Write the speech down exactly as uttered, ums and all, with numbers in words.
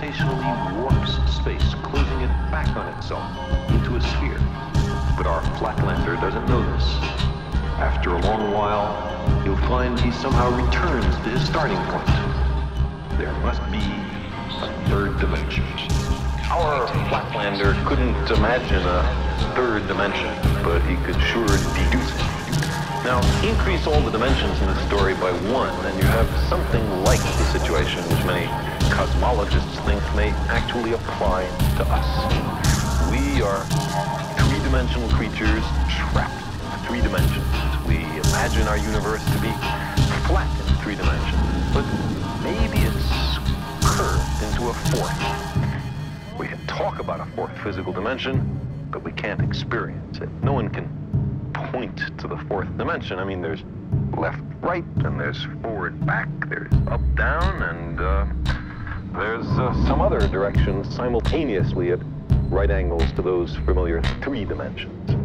gravitationally warps space, closing it back on itself into a sphere. But our Flatlander doesn't know this. After a long while, you'll find he somehow returns to his starting point. There must be a third dimension. Our Flatlander couldn't imagine a third dimension, but he could sure deduce it. Now, increase all the dimensions in the story by one, and you have something like the situation which many cosmologists think may actually apply to us. We are three-dimensional creatures trapped in three dimensions. We imagine our universe to be flat in three dimensions, but maybe it's curved into a fourth. We can talk about a fourth physical dimension, but we can't experience it. No one can point to the fourth dimension. I mean, there's left, right, and there's forward, back, there's up, down, and uh, there's uh, some other directions simultaneously at right angles to those familiar three dimensions.